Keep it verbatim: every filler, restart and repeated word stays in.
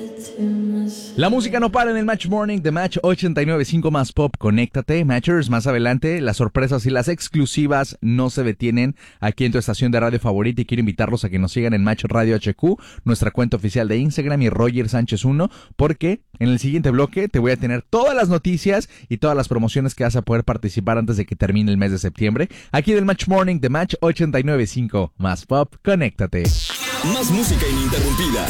La música no para en el Match Morning de Match ochenta y nueve punto cinco más Pop. Conéctate, Matchers. Más adelante, las sorpresas y las exclusivas no se detienen aquí en tu estación de radio favorita, y quiero invitarlos a que nos sigan en Match Radio H Q, nuestra cuenta oficial de Instagram, y Roger Sánchez uno, porque en el siguiente bloque te voy a tener todas las noticias y todas las promociones que vas a poder participar antes de que termine el mes de septiembre, aquí del Match Morning de Match ochenta y nueve punto cinco más Pop. Conéctate. Más música ininterrumpida.